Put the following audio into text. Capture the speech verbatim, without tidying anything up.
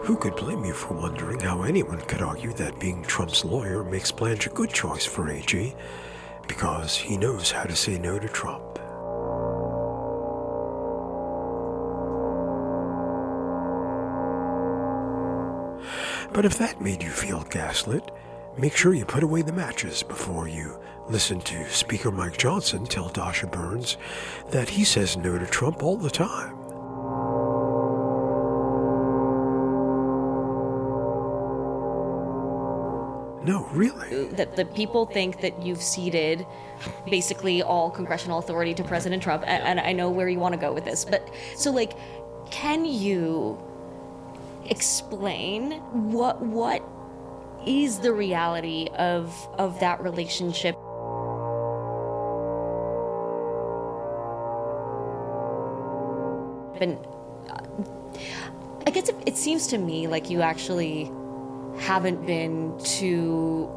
Who could blame you for wondering how anyone could argue that being Trump's lawyer makes Blanche a good choice for A G, because he knows how to say no to Trump. But if that made you feel gaslit, make sure you put away the matches before you listen to Speaker Mike Johnson tell Dasha Burns that he says no to Trump all the time. No, really. That the people think that you've ceded basically all congressional authority to President Trump, and, and I know where you want to go with this, but so like, can you explain what what is the reality of of that relationship? And uh, I guess it, it seems to me like you actually haven't been too